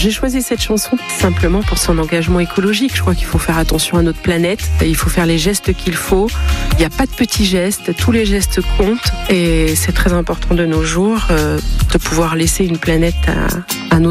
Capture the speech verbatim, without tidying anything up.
J'ai choisi cette chanson simplement pour son engagement écologique. Je crois qu'il faut faire attention à notre planète, il faut faire les gestes qu'il faut. Il n'y a pas de petits gestes, tous les gestes comptent et c'est très important de nos jours euh, de pouvoir laisser une planète à, à nos